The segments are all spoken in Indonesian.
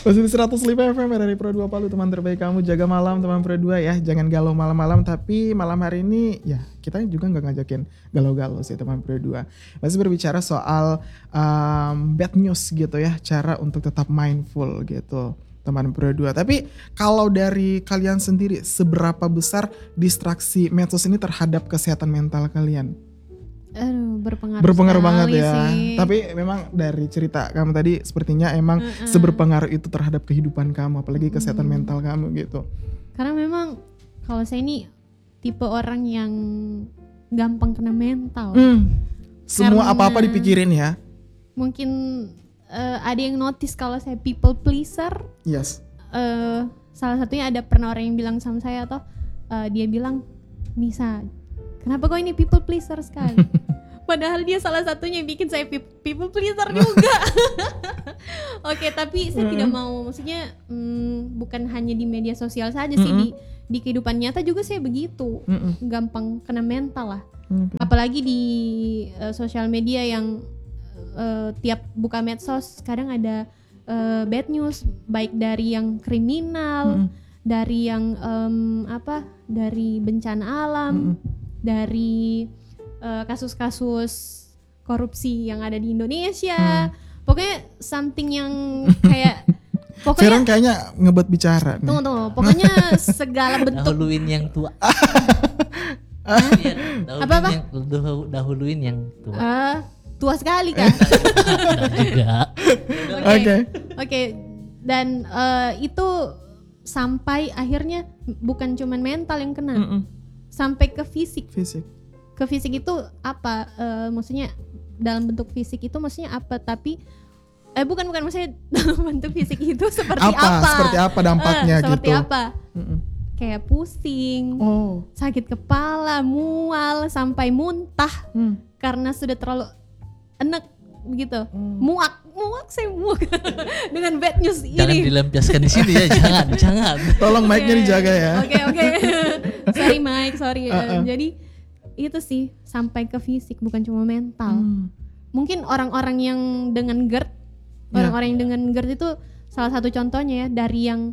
Masih di 105 FM dari Pro 2 Palu, teman terbaik kamu. Jaga malam teman Pro 2 ya. Jangan galau malam-malam. Tapi malam hari ini ya kita juga gak ngajakin galau-galau sih teman Pro 2. Masih berbicara soal bad news gitu ya. Cara untuk tetap mindful gitu teman Pro 2. Tapi kalau dari kalian sendiri, seberapa besar distraksi medsos ini terhadap kesehatan mental kalian? Berpengaruh banget ya. sih. Tapi memang dari cerita kamu tadi sepertinya emang seberpengaruh itu terhadap kehidupan kamu, apalagi kesehatan mental kamu gitu. Karena memang kalau saya ini tipe orang yang gampang kena mental. Semua Karena apa-apa dipikirin ya. Mungkin ada yang notice kalau saya people pleaser. Yes. Salah satunya ada pernah orang yang bilang sama saya atau dia bilang, Nisa, kenapa kau ini people pleaser sekali? Padahal dia salah satunya yang bikin saya people pleaser juga. Oke, tapi saya tidak mau, maksudnya bukan hanya di media sosial saja sih, di kehidupan nyata juga saya begitu, gampang kena mental lah. Apalagi di sosial media yang tiap buka medsos kadang ada bad news, baik dari yang kriminal, dari yang dari bencana alam, dari kasus-kasus korupsi yang ada di Indonesia. Pokoknya something yang kayak Veron kayaknya ngebet bicara nih. Tunggu. Pokoknya segala bentuk. Dahuluin yang tua. Dahuluin yang tua. Tua sekali kan? Juga. Oke. Dan itu sampai akhirnya bukan cuman mental yang kena, sampai ke fisik. Ke fisik itu apa? Maksudnya dalam bentuk fisik itu maksudnya apa? Tapi bukan maksudnya dalam bentuk fisik itu seperti apa? Seperti apa dampaknya gitu? Seperti apa? Kayak pusing, sakit kepala, mual, sampai muntah karena sudah terlalu enek begitu. Muak saya muak dengan bad news ini. Jangan dilampiaskan di sini ya, jangan. Tolong mic-nya dijaga ya. Oke. Sorry Mike. Jadi itu sih sampai ke fisik, bukan cuma mental. Mungkin orang-orang yang dengan GERD, orang-orang yang dengan GERD itu salah satu contohnya ya, dari yang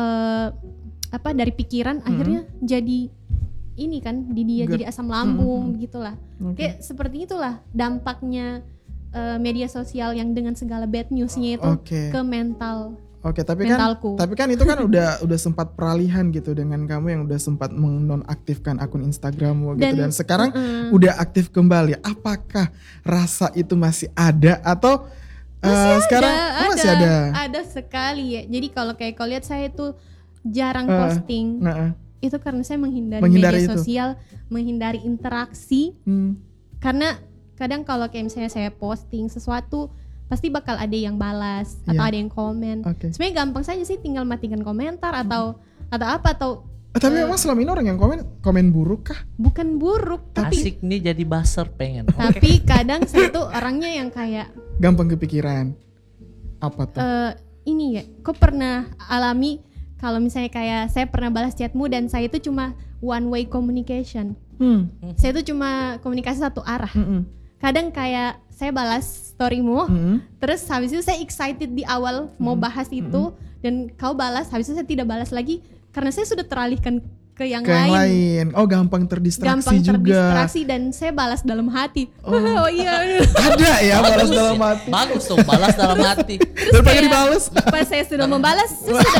dari pikiran akhirnya jadi ini kan, dia jadi asam lambung gitulah. Kayak seperti itulah dampaknya media sosial yang dengan segala bad newsnya itu ke mental. Tapi kan itu kan udah sempat peralihan gitu dengan kamu yang udah sempat menonaktifkan akun Instagrammu gitu, dan sekarang udah aktif kembali. Apakah rasa itu masih ada atau sekarang masih ada? Ada sekali ya. Jadi kalau kayak kau lihat saya itu jarang posting. Itu karena saya menghindari media sosial, menghindari interaksi. Karena kadang kalau kayak misalnya saya posting sesuatu, pasti bakal ada yang balas atau ada yang komen. Sebenarnya gampang saja sih, tinggal matikan komentar atau apa atau. Tapi memang selama ini orang yang komen buruk kah? Bukan buruk, tapi asik nih jadi buzzer pengen. Tapi kadang saya tuh orangnya yang kayak gampang kepikiran. Apa tuh? Ini ya, kok pernah alami kalau misalnya kayak saya pernah balas chatmu dan saya itu cuma one way communication. Saya itu cuma komunikasi satu arah. Kadang kayak saya balas storymu, terus habis itu saya excited di awal mau bahas itu, dan kau balas, habis itu saya tidak balas lagi karena saya sudah teralihkan ke yang lain. Oh, gampang terdistraksi dan saya balas dalam hati. Iya. Ada ya balas dalam hati. Bagus tuh, balas dalam hati. Daripada dibalas. Pas saya sudah membalas,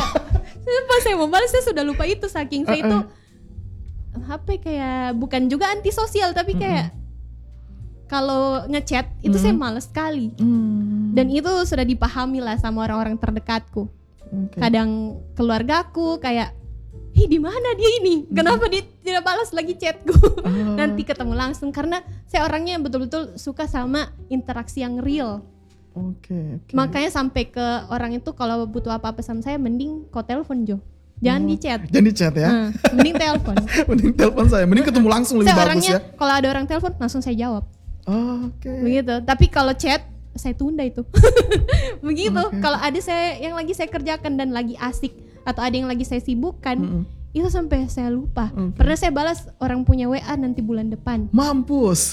saya sudah lupa itu, saking saya itu HP kayak bukan juga antisosial, tapi kayak kalau ngechat itu saya malas sekali. Dan itu sudah dipahami lah sama orang-orang terdekatku. Kadang keluargaku kayak, di mana dia ini? Kenapa dia tidak balas lagi chatku? Nanti ketemu langsung, karena saya orangnya betul-betul suka sama interaksi yang real. Makanya sampai ke orang itu kalau butuh apa-apa sama saya, mending kau telepon Jo. Jangan di chat. Jangan di chat ya. Mending telepon. Mending telepon saya. Mending ketemu langsung lebih bagus orangnya, ya. Kalau ada orang telepon langsung saya jawab. Begitu. Tapi kalau chat saya tunda itu. Begitu. Kalau ada yang lagi saya kerjakan dan lagi asik, atau ada yang lagi saya sibukkan, itu sampai saya lupa. Pernah saya balas orang punya WA nanti bulan depan. Mampus.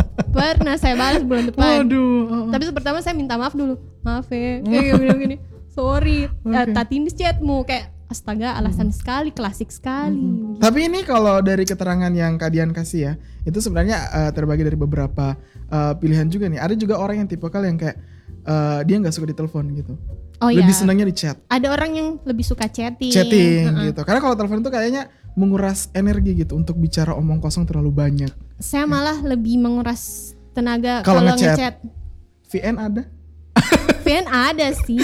Pernah saya balas bulan depan. Waduh. Tapi pertama saya minta maaf dulu. Maaf ya, kayak gini. sorry, Oke. Tatindis chatmu kayak astaga alasan sekali, klasik sekali. Tapi ini kalau dari keterangan yang Kak Dian kasih ya, itu sebenarnya terbagi dari beberapa pilihan juga nih. Ada juga orang yang tipikal yang kayak dia nggak suka ditelepon gitu. Oh Lebih ya. senangnya di chat. Ada orang yang lebih suka chatting. Gitu. Karena kalau telepon itu kayaknya menguras energi gitu untuk bicara omong kosong terlalu banyak. Saya malah lebih menguras tenaga Kalau kalau ngechat. ngechat. VN ada? VN ada sih.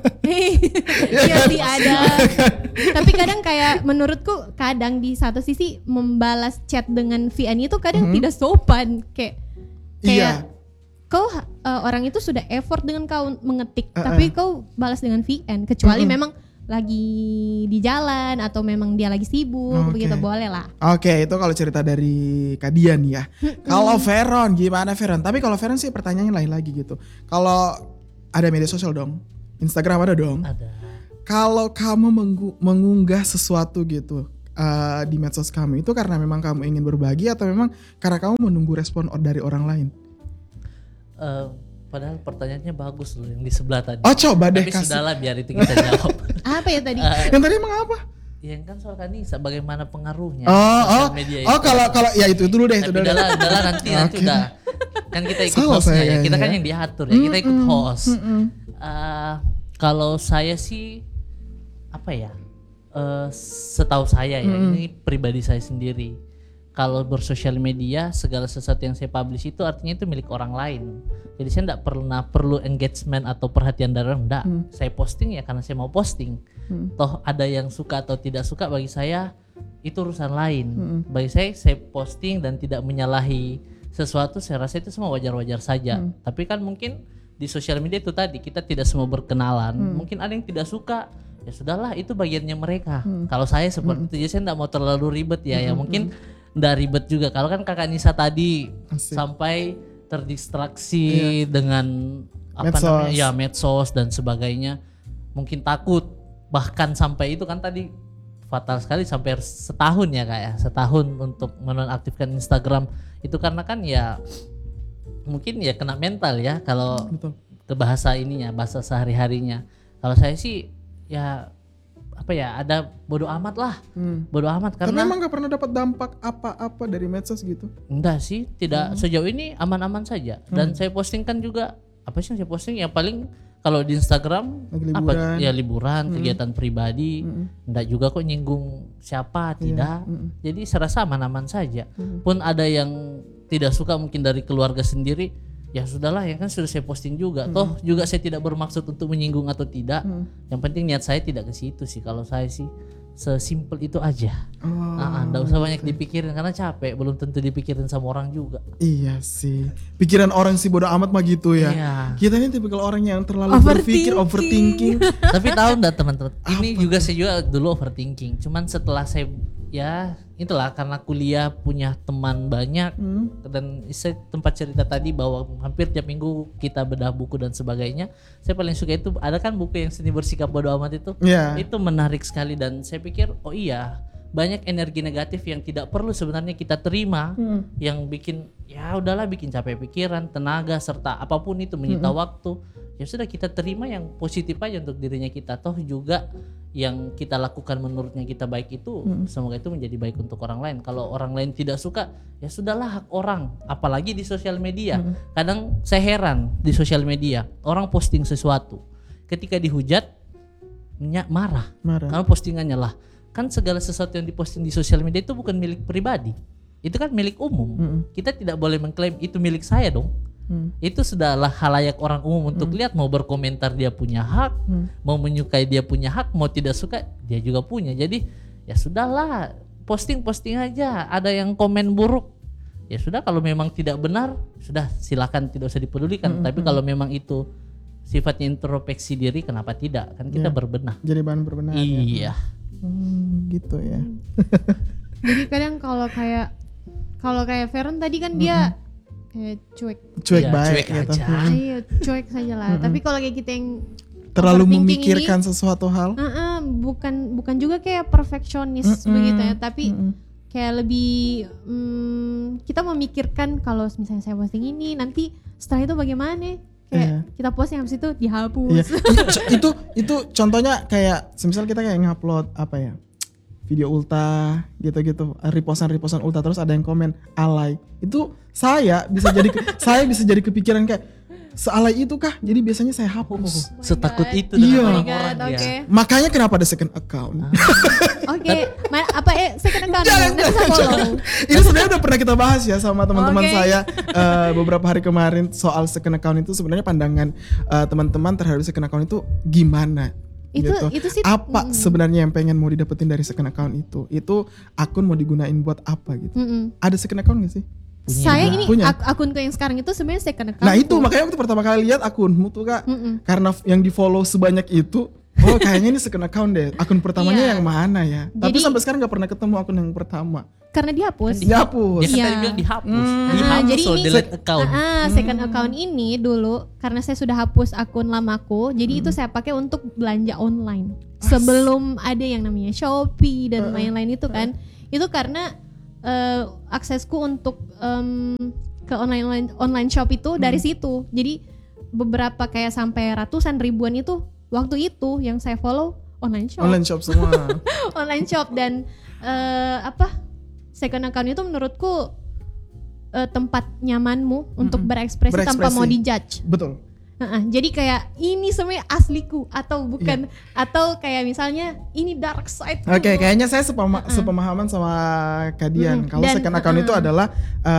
Iya sih ada. Tapi kadang kayak menurutku kadang di satu sisi membalas chat dengan VN itu kadang tidak sopan kayak Iya. kau orang itu sudah effort dengan kau mengetik tapi kau balas dengan VN kecuali memang lagi di jalan atau memang dia lagi sibuk Oke. begitu boleh lah. Oke, itu kalau cerita dari Kak Dian ya. Kalau Veron, gimana Veron? Tapi kalau Veron sih pertanyaannya lain lagi gitu. Kalau ada media sosial dong, Instagram ada dong. Ada. Kalau kamu mengunggah sesuatu gitu di medsos kamu, itu karena memang kamu ingin berbagi atau memang karena kamu menunggu respon dari orang lain? Padahal pertanyaannya bagus loh yang di sebelah tadi. Oh coba deh Tapi kasih. sudahlah biar itu kita jawab. Apa ya tadi? Yang tadi emang apa? Yang kan soal Kanisa bagaimana pengaruhnya Oh, sosial media itu. kalau ya itu dulu deh, itu Tapi dulu. udahlah nanti Oke. udah. Kan kita ikut Salah hostnya saya ya. Kita kayaknya kan ya. yang diatur ya. Kita ikut host. Kalau saya sih apa ya? Setahu saya ya, ini pribadi saya sendiri. Kalau bersosial media segala sesuatu yang saya publish itu artinya itu milik orang lain. Jadi saya tidak pernah perlu engagement atau perhatian dari orang. Enggak. Saya posting ya karena saya mau posting. Toh ada yang suka atau tidak suka bagi saya itu urusan lain. Bagi saya posting dan tidak menyalahi sesuatu, saya rasa itu semua wajar-wajar saja. Tapi kan mungkin di sosial media itu tadi kita tidak semua berkenalan. Mungkin ada yang tidak suka. Ya sudahlah, itu bagiannya mereka. Kalau saya seperti itu, jadi saya tidak mau terlalu ribet ya. Ya mungkin nggak ribet juga. Kalau kan Kakak Nisa tadi Asik. sampai terdistraksi dengan apa Medsos. namanya ya medsos dan sebagainya, mungkin takut bahkan sampai itu kan tadi fatal sekali sampai setahun ya kayak setahun untuk menonaktifkan Instagram itu karena kan ya mungkin ya kena mental ya kalau Betul. ke bahasa ininya bahasa sehari-harinya. Kalau saya sih ya apa ya ada bodo amat lah, bodo amat Tapi karena emang gak pernah dapat dampak apa-apa dari medsos gitu? enggak sih, tidak sejauh ini aman-aman saja. Dan saya postingkan juga apa sih yang saya posting ya paling kalau di Instagram Lagi apa liburan. ya liburan, kegiatan pribadi, enggak juga kok nyinggung siapa, tidak. Jadi serasa aman-aman saja. Pun ada yang tidak suka mungkin dari keluarga sendiri, ya sudahlah ya kan sudah saya posting juga. Toh juga saya tidak bermaksud untuk menyinggung atau tidak. Yang penting niat saya tidak ke situ sih. Kalau saya sih sesimpel itu aja. Nggak usah banyak dipikirin karena capek, belum tentu dipikirin sama orang juga. Iya sih. Pikiran orang sih bodo amat mah gitu ya. Iya. Kita ini tipikal orang yang terlalu berpikir, overthinking. Tapi tahu enggak teman-teman, ini juga saya juga dulu overthinking. Cuman setelah saya ya itulah karena kuliah punya teman banyak dan saya tempat cerita tadi bahwa hampir tiap minggu kita bedah buku dan sebagainya. Saya paling suka itu ada kan buku yang Seni Bersikap Bodo Amat itu. Iya. Itu menarik sekali dan saya pikir oh iya banyak energi negatif yang tidak perlu sebenarnya kita terima yang bikin ya udahlah bikin capek pikiran, tenaga serta apapun itu menyita waktu. Ya sudah kita terima yang positif aja untuk dirinya kita. Toh juga yang kita lakukan menurutnya kita baik itu semoga itu menjadi baik untuk orang lain. Kalau orang lain tidak suka ya sudahlah hak orang. Apalagi di sosial media. Kadang saya heran di sosial media orang posting sesuatu ketika dihujat marah. Karena postingannya lah kan segala sesuatu yang diposting di sosial media itu bukan milik pribadi. Itu kan milik umum. Kita tidak boleh mengklaim itu milik saya dong. Itu sudahlah halayak orang umum untuk lihat, mau berkomentar dia punya hak, mau menyukai dia punya hak, mau tidak suka dia juga punya. Jadi ya sudahlah posting aja. Ada yang komen buruk ya sudah, kalau memang tidak benar sudah silakan tidak usah dipedulikan. Tapi kalau memang itu sifatnya introspeksi diri, kenapa tidak, kan kita berbenah. Jadi bahan berbenah. Iya. Gitu ya. Jadi kadang kalau kayak Veron tadi kan dia cuek Cuek Ya, baik cuek gitu. aja. Iya, cuek saja lah. Tapi kalau kayak kita yang Terlalu overthinking memikirkan sesuatu hal. bukan juga kayak perfeksionis begitu ya, tapi kayak lebih kita memikirkan kalau misalnya saya posting ini nanti setelah itu bagaimana, Kayak kita posting habis itu dihapus. Iya. itu contohnya kayak semisal kita kayak ngupload apa ya, video ulta gitu-gitu, repostan ulta, terus ada yang komen alay, itu saya bisa jadi kepikiran kayak sealay itu kah, jadi biasanya saya hapus. Setakut itu Iya. dengan Oh my orang-orang God, ya. oke. Makanya kenapa ada second account. Oke, second account Jangan. nanti saya follow. Ini sebenarnya udah pernah kita bahas ya sama teman-teman Oke. saya beberapa hari kemarin soal second account itu, sebenarnya pandangan teman-teman terhadap second account itu gimana? Itu sih apa sebenarnya yang pengen mau didapetin dari second account itu akun mau digunain buat apa gitu? Ada second account gak sih? Saya ini Punya. akunku yang sekarang itu sebenarnya second account. Nah itu makanya waktu pertama kali lihat akunmu tuh Kak, karena yang di follow sebanyak itu, oh kayaknya ini second account deh. Akun pertamanya Iya. yang mana ya? Tapi Jadi- sampai sekarang gak pernah ketemu akun yang pertama. karena dihapus. Dihapus. Dia kan Iya. tadi bilang dihapus. Jadi so ini delete account. second account ini dulu karena saya sudah hapus akun lamaku, jadi itu saya pakai untuk belanja online. Sebelum ada yang namanya Shopee dan lain-lain itu kan, itu karena aksesku untuk ke online shop itu dari situ. Jadi beberapa kayak sampai ratusan ribuan itu waktu itu yang saya follow online shop. Online shop semua. Online shop dan second account itu menurutku tempat nyamanmu untuk berekspresi tanpa mau dijudge. Betul. Jadi kayak ini sebenarnya asliku atau bukan, atau kayak misalnya ini dark side. Oke, kayaknya saya sepemahaman sama Kadian. Kalau Dan, second account itu adalah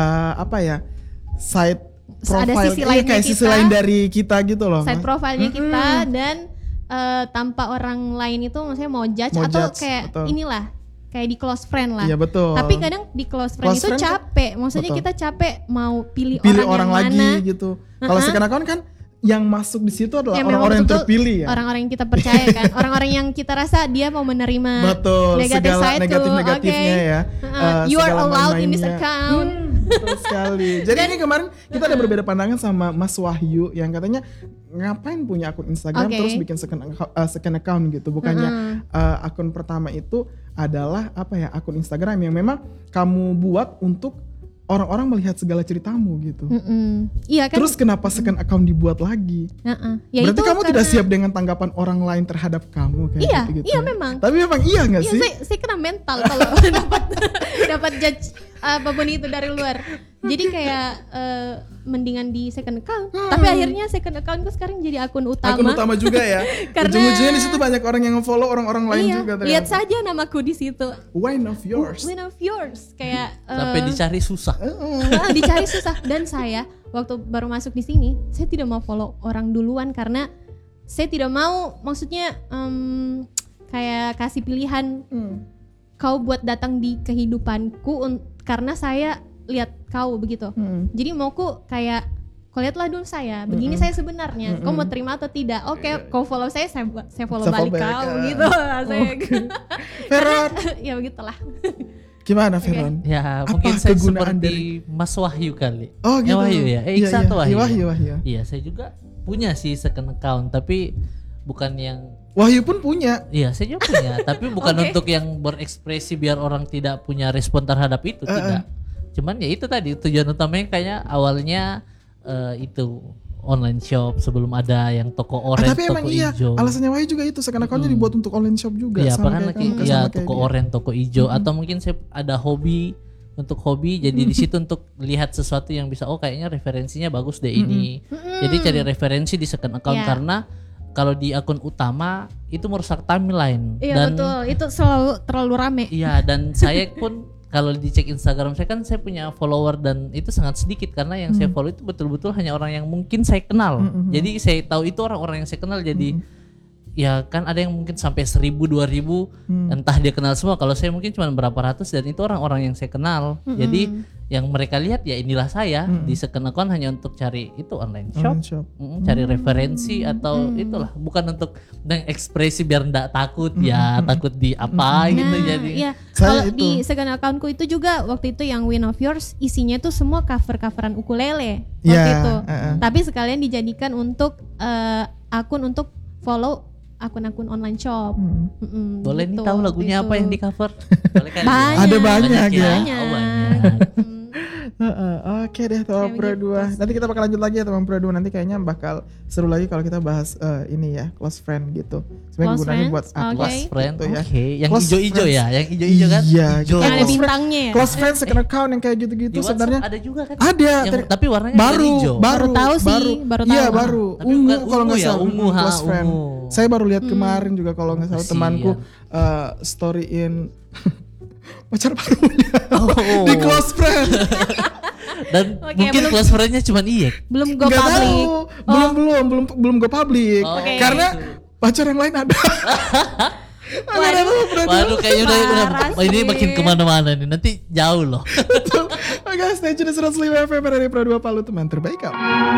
side Ada profile, sisi lainnya kayak sisi kita, lain dari kita gitu loh. side profilnya kita dan tanpa orang lain itu maksudnya mau judge Mau atau judge, kayak betul. inilah kayak di close friend lah. Iya betul. Tapi kadang di close friend Close itu friend capek. Maksudnya betul. kita capek mau pilih orang yang lagi mana. gitu. Kalau second account kan yang masuk di situ adalah Ya, memang orang-orang yang betul-betul terpilih ya. Orang-orang yang kita percaya kan, orang-orang yang kita rasa dia mau menerima Betul, negatif segala side negatif-negatifnya oke. ya. You are segala allowed in this main-mainnya. account. Betul sekali. Jadi ini kemarin kita ada berbeda pandangan sama Mas Wahyu yang katanya ngapain punya akun Instagram Oke. terus bikin second account gitu. Bukannya akun pertama itu adalah akun Instagram yang memang kamu buat untuk orang-orang melihat segala ceritamu gitu. Iya kan? Terus kenapa second account dibuat lagi? Ya Berarti itu kamu tidak karena- siap dengan tanggapan orang lain terhadap kamu kayak Iya, gitu-gitu. iya memang. Tapi memang iya nggak Iya, sih? saya kena mental kalau dapat judge apapun itu dari luar. Jadi kayak mendingan di second account. Tapi akhirnya second accountku sekarang jadi akun utama. Akun utama juga ya. Karena- Ujung-ujungnya di situ banyak orang yang nge-follow orang-orang lain Iya, juga. lihat ternyata. saja namaku di situ. Wine of yours. One of yours kayak Sampai dicari susah. dicari susah. Dan saya waktu baru masuk di sini, saya tidak mau follow orang duluan karena saya tidak mau, maksudnya kayak kasih pilihan kau buat datang di kehidupanku karena saya lihat kau begitu. Jadi mauku kayak kau lihatlah dulu saya, begini saya sebenarnya. Kau mau terima atau tidak? Oke, kau follow saya follow Saya balik follow kau back. gitu. Saya Veron, ya begitulah. gimana Veron? Ya Apa mungkin saya kegunaan seperti Mas Wahyu kali. Oh gitu. Ya Wahyu ya. Iya, Iksan iya. tuh Wahyu. Iya, Wahyu. Iya, saya juga punya sih second account tapi bukan yang Wahyu pun punya. iya saya juga punya tapi bukan Oke. untuk yang berekspresi biar orang tidak punya respon terhadap itu tidak. Cuman ya itu tadi tujuan utamanya kayaknya awalnya itu online shop sebelum ada yang toko orange, Tapi emang toko iya, hijau. alasannya Wahyu juga itu second accountnya dibuat untuk online shop juga. Iya, sama bahkan kayak lagi kamu, ya sama kayak toko dia. orange, toko hijau atau mungkin saya ada hobi untuk hobi jadi di situ untuk lihat sesuatu yang bisa kayaknya referensinya bagus deh ini. Jadi cari referensi di second account Iya. karena kalau di akun utama itu merusak timeline Iya dan betul, itu selalu terlalu rame. iya dan saya pun kalau dicek Instagram saya kan saya punya follower dan itu sangat sedikit karena yang saya follow itu betul-betul hanya orang yang mungkin saya kenal. Jadi saya tahu itu orang-orang yang saya kenal jadi ya kan ada yang mungkin sampai 1.000 2.000 entah dia kenal semua. Kalau saya mungkin cuma berapa ratus dan itu orang-orang yang saya kenal. Jadi yang mereka lihat ya inilah saya di second account hanya untuk cari itu online shop. Online shop. Cari referensi atau itulah bukan untuk ekspresi biar ndak takut ya takut di apa gitu jadi Iya, Saya kalau itu. di second accountku itu juga waktu itu yang Win of Yours isinya tuh semua cover-coveran ukulele waktu Iya, itu. heeh. Tapi sekalian dijadikan untuk akun untuk follow akun-akun online shop. boleh nih gitu, tahu lagunya itu. apa yang di cover boleh kali ya? Banyak. Ada banyak ya. Oh, banyak. Oke deh teman Pro 2. Nanti kita bakal lanjut lagi ya teman Pro 2. Nanti kayaknya bakal seru lagi kalau kita bahas ini ya, close friend gitu. Sebenarnya Close gunanya friends, buat oke. Close friend, gitu ya. oke. Yang Close ijo-ijo friends. ya, yang ijo-ijo kan? Iya, Ijo. Yang ada close friend- bintangnya ya? Close friend second account yang kayak Di gitu-gitu WhatsApp sebenarnya ada juga kan? ada. Tapi warnanya bukan baru, hijau. baru Tahu sih, baru Iya tahu. baru. Tapi Ungu bukan kalau ungu nggak ya, salah. ungu, ha, Close friend. ungu. Saya baru lihat kemarin juga kalau nggak salah Kasian. temanku storyin pacar barunya Oh. di close friend. Dan Oke, mungkin belum- close friend-nya cuma Iyek. Belum go Nggak public. tahu, belum go public. Oh, Oke. Karena gitu. pacar yang lain ada. Ada tuh berarti. Waduh, kayaknya Parah udah ini sih. makin kemana-mana nih. Nanti jauh loh. Oke, stay tune di 105 FM dari Pro 2 Palu, teman terbaik kamu.